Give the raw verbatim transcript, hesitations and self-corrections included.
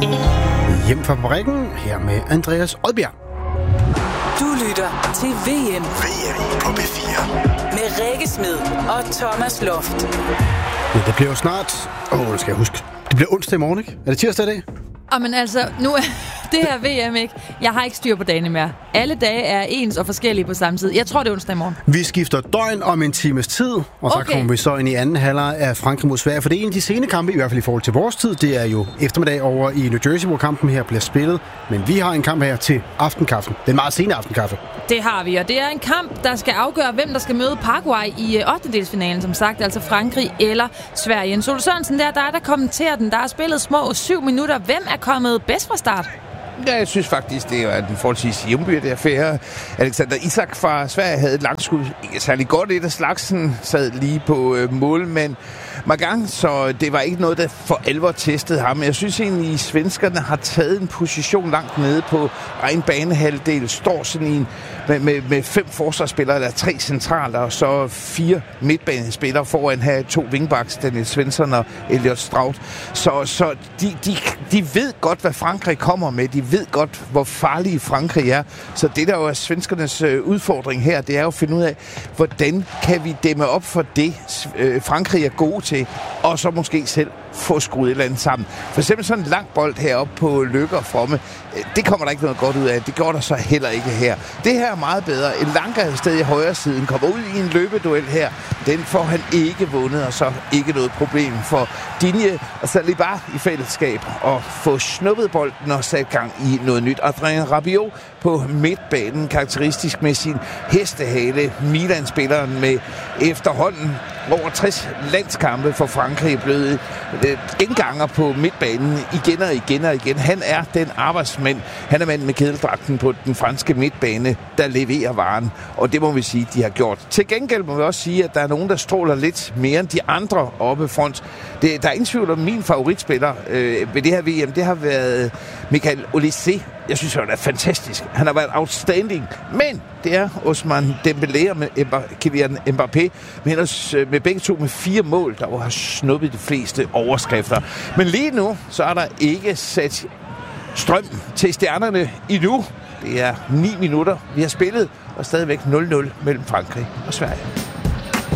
Hjem fra fabrikken, her med Andreas Odbjerg. Du lytter til V M. V M på B fire. Med Rikke Smed og Thomas Loft. Ja, det bliver jo snart... Åh, oh, det skal jeg huske. Det bliver onsdag i morgen, ikke? Er det tirsdag i dag? Åh, men altså, nu er det her V M, ikke? Jeg har ikke styr på dagene mere. Alle dage er ens og forskellige på samme tid. Jeg tror, det er onsdag i morgen. Vi skifter døgn om en times tid, og så Okay. kommer vi så ind i anden halvleg af Frankrig mod Sverige. For det er en af de sene kampe, i hvert fald i forhold til vores tid. Det er jo eftermiddag over i New Jersey, hvor kampen her bliver spillet. Men vi har en kamp her til aftenkaffen. Den meget sene aftenkaffe. Det har vi, og det er en kamp, der skal afgøre, hvem der skal møde Paraguay i ottendedelsfinalen, som sagt, altså Frankrig eller Sverige. Jens Ole Sørensen, der, der er der kommenterer den. Der er spillet små syv minutter. Hvem er kommet bedst fra start? Ja, jeg synes faktisk, det er en forholdsvis jævnbyrdig affære. Alexander Isak fra Sverige havde et langskud. Ikke særlig godt et af slagsen. Sad lige på øh, målmand Magang, så det var ikke noget, der for alvor testede ham. Jeg synes egentlig, at svenskerne har taget en position langt nede på egen banehalvdel. Står sådan en med, med, med fem forsvarsspillere, der er tre centrale, og så fire midtbanespillere foran her to wingbacks, Daniel Svensson og Elliot Straut. Så, så de, de, de ved godt, hvad Frankrig kommer med. De ved godt, hvor farlige Frankrig er. Så det, der jo er svenskernes øh, udfordring her, det er jo at finde ud af, hvordan kan vi dæmme op for det, øh, Frankrig er gode til, og så måske selv få skruet et eller andet sammen. For eksempel sådan en lang bold heroppe på Lykke og Fromme, det kommer der ikke noget godt ud af. Det går der så heller ikke her. Det her er meget bedre. En Lanka sted i højre siden kommer ud i en løbeduel her. Den får han ikke vundet, og så ikke noget problem for Digne og Saliba i fællesskab og få snuppet bolden og sat gang i noget nyt. Adrien Rabiot på midtbanen, karakteristisk med sin hestehale. Milan-spilleren med efterhånden over tres landskampe for Frankrig blevet genganger på midtbanen igen og igen og igen. Han er den arbejdsmand. Han er manden med kedeldragten på den franske midtbane, der leverer varen. Og det må vi sige, de har gjort. Til gengæld må vi også sige, at der er nogen, der stråler lidt mere end de andre oppe front. Det, der er ingen tvivl om min favoritspiller øh, ved det her V M. Det har været Michael Olise. Jeg synes, han er fantastisk. Han har været outstanding. Men det er Ousmane Dembélé og med Kylian Mbappé med, med begge to med fire mål, der har snuppet de fleste overskrifter. Men lige nu, så er der ikke sat strøm til stjernerne endnu. Det er ni minutter, vi har spillet, og stadigvæk nul nul mellem Frankrig og Sverige.